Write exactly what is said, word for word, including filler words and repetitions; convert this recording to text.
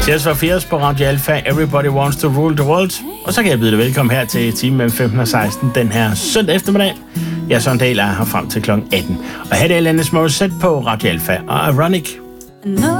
Tears for Fears på Radio Alpha, Everybody Wants to Rule the World. Og så kan jeg byde dig velkommen her til time mellem femten og seksten den her søndag eftermiddag. Jeg er Søren Dahl er her frem til klokken atten. Og her er det Alanis Morissette på Radio Alpha og Ironic.